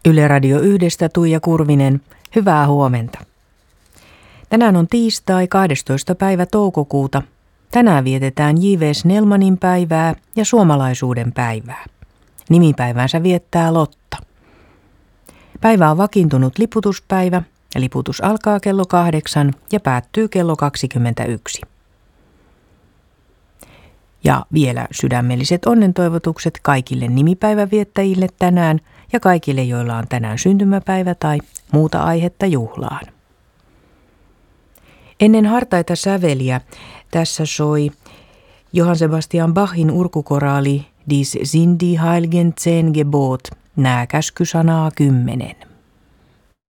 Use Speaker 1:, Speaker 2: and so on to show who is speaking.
Speaker 1: Yle Radio 1 Tuija Kurvinen, hyvää huomenta. Tänään on tiistai 12. päivä toukokuuta. Tänään vietetään J.V. Snellmanin päivää ja suomalaisuuden päivää. Nimipäivänsä viettää Lotta. Päivä on vakiintunut liputuspäivä ja liputus alkaa kello 8 ja päättyy kello 21. Ja vielä sydämelliset onnentoivotukset kaikille nimipäiväviettäjille tänään ja kaikille, joilla on tänään syntymäpäivä tai muuta aihetta juhlaan. Ennen hartaita säveliä tässä soi Johann Sebastian Bachin urkukoraali Dies sind die heiligen 10 Gebot, nää käskysanaa 10.